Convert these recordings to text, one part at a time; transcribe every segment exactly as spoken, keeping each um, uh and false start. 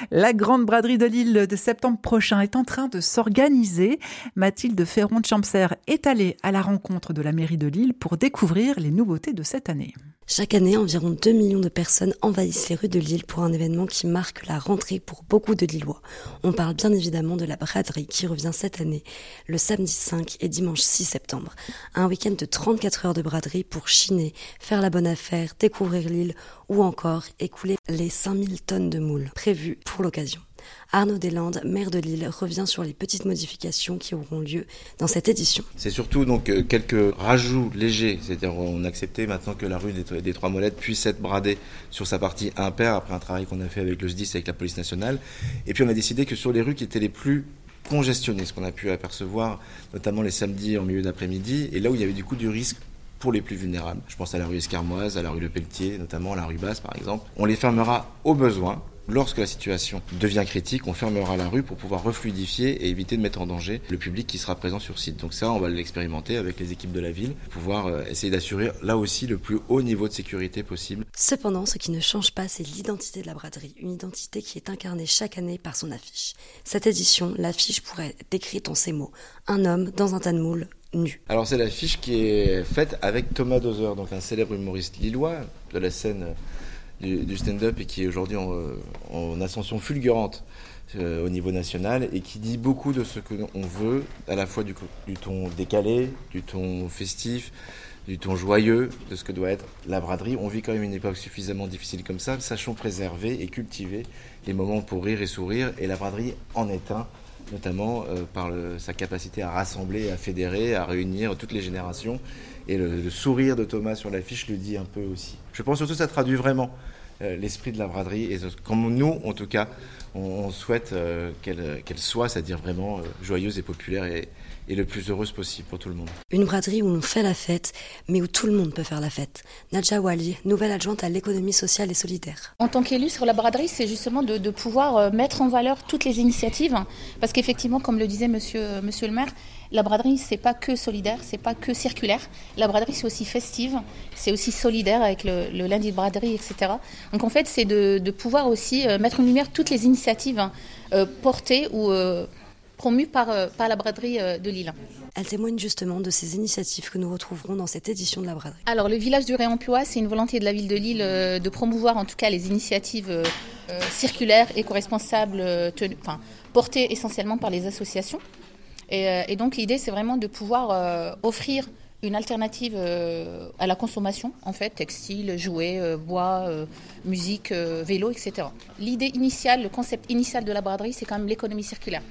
La grande braderie de Lille de septembre prochain est en train de s'organiser. Mathilde Ferron-Champser est allée à la rencontre de la mairie de Lille pour découvrir les nouveautés de cette année. Chaque année, environ deux millions de personnes envahissent les rues de Lille pour un événement qui marque la rentrée pour beaucoup de Lillois. On parle bien évidemment de la braderie qui revient cette année, le samedi cinq et dimanche six septembre. Un week-end de trente-quatre heures de braderie pour chiner, faire la bonne affaire, découvrir Lille ou encore écouler les cinq mille tonnes de moules prévues pour l'occasion. Arnaud Deslandes, maire de Lille, revient sur les petites modifications qui auront lieu dans cette édition. C'est surtout donc quelques rajouts légers, c'est-à-dire on a accepté maintenant que la rue des, des Trois Molettes puisse être bradée sur sa partie impaire après un travail qu'on a fait avec le S D I S et avec la police nationale. Et puis on a décidé que sur les rues qui étaient les plus congestionnées, ce qu'on a pu apercevoir notamment les samedis en milieu d'après-midi, et là où il y avait du coup du risque pour les plus vulnérables. Je pense à la rue Escarmoise, à la rue Le Pelletier, notamment à la rue Basse par exemple. On les fermera au besoin. Lorsque la situation devient critique, on fermera la rue pour pouvoir refluidifier et éviter de mettre en danger le public qui sera présent sur site. Donc ça, on va l'expérimenter avec les équipes de la ville, pour pouvoir essayer d'assurer là aussi le plus haut niveau de sécurité possible. Cependant, ce qui ne change pas, c'est l'identité de la braderie, une identité qui est incarnée chaque année par son affiche. Cette édition, l'affiche pourrait être décrite en ces mots: un homme dans un tas de moules, nu. Alors c'est l'affiche qui est faite avec Thomas Dozer, donc un célèbre humoriste lillois de la scène du, du stand-up et qui est aujourd'hui en, en ascension fulgurante euh, au niveau national et qui dit beaucoup de ce qu'on veut, à la fois du, du ton décalé, du ton festif, du ton joyeux, de ce que doit être la braderie. On vit quand même une époque suffisamment difficile comme ça, sachons préserver et cultiver les moments pour rire et sourire, et la braderie en est un, notamment euh, par le, sa capacité à rassembler, à fédérer, à réunir toutes les générations. Et le, le sourire de Thomas sur l'affiche le dit un peu aussi. Je pense surtout que ça traduit vraiment euh, l'esprit de la braderie, et comme nous, en tout cas, on, on souhaite euh, qu'elle, qu'elle soit, c'est-à-dire vraiment euh, joyeuse et populaire et, et le plus heureuse possible pour tout le monde. Une braderie où l'on fait la fête, mais où tout le monde peut faire la fête. Nadja Wali, nouvelle adjointe à l'économie sociale et solidaire. En tant qu'élu sur la braderie, c'est justement de, de pouvoir mettre en valeur toutes les initiatives, parce qu'effectivement, comme le disait monsieur, monsieur le maire, la braderie, c'est pas que solidaire, c'est pas que circulaire. La braderie, c'est aussi festive, c'est aussi solidaire avec le, le lundi de braderie, et cetera. Donc en fait, c'est de, de pouvoir aussi mettre en lumière toutes les initiatives euh, portées ou euh, promues par, par la braderie de Lille. Elle témoigne justement de ces initiatives que nous retrouverons dans cette édition de la braderie. Alors le village du réemploi, c'est une volonté de la ville de Lille euh, de promouvoir en tout cas les initiatives euh, euh, circulaires, éco-responsables, euh, tenues, enfin, portées essentiellement par les associations. Et, euh, et donc l'idée, c'est vraiment de pouvoir euh, offrir une alternative euh, à la consommation, en fait, textile, jouets, euh, bois, euh, musique, euh, vélo, et cetera. L'idée initiale, le concept initial de la braderie, c'est quand même l'économie circulaire.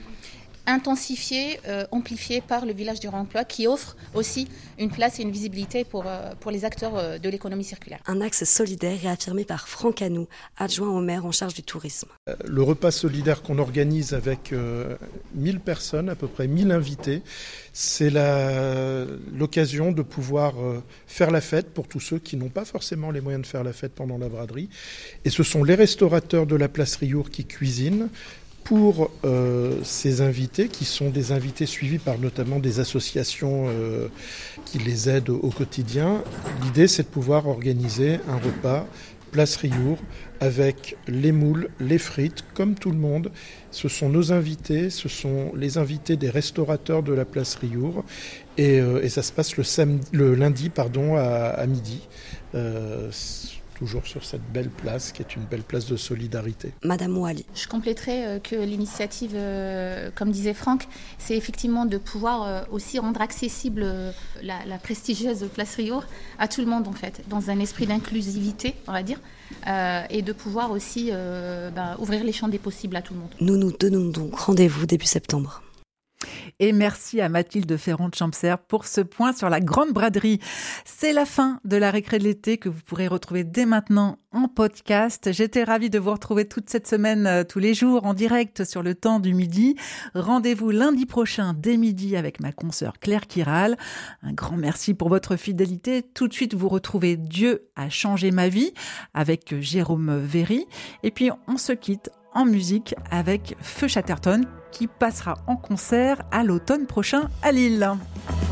Intensifié, euh, amplifié par le village du réemploi qui offre aussi une place et une visibilité pour, euh, pour les acteurs euh, de l'économie circulaire. Un axe solidaire réaffirmé par Franck Hanou, adjoint au maire en charge du tourisme. Le repas solidaire qu'on organise avec euh, mille personnes, à peu près mille invités, c'est la, l'occasion de pouvoir euh, faire la fête pour tous ceux qui n'ont pas forcément les moyens de faire la fête pendant la braderie. Et ce sont les restaurateurs de la place Riour qui cuisinent pour euh, ces invités, qui sont des invités suivis par notamment des associations euh, qui les aident au, au quotidien. L'idée, c'est de pouvoir organiser un repas place Riour avec les moules, les frites, comme tout le monde. Ce sont nos invités, ce sont les invités des restaurateurs de la place Riour. Et, euh, et ça se passe le, samedi, le lundi pardon, à, à midi. Euh, toujours sur cette belle place qui est une belle place de solidarité. Madame Ouali. Je compléterai que l'initiative, comme disait Franck, c'est effectivement de pouvoir aussi rendre accessible la, la prestigieuse place Riour à tout le monde en fait, dans un esprit d'inclusivité, on va dire, euh, et de pouvoir aussi euh, bah, ouvrir les champs des possibles à tout le monde. Nous nous donnons donc rendez-vous début septembre. Et merci à Mathilde Ferron-Champser pour ce point sur la grande braderie. C'est la fin de la récré de l'été que vous pourrez retrouver dès maintenant en podcast. J'étais ravie de vous retrouver toute cette semaine, euh, tous les jours, en direct sur le temps du midi. Rendez-vous lundi prochain dès midi avec ma consoeur Claire Kiral. Un grand merci pour votre fidélité. Tout de suite, vous retrouvez Dieu a changé ma vie avec Jérôme Véry. Et puis, on se quitte en musique avec Feu Chatterton qui passera en concert à l'automne prochain à Lille.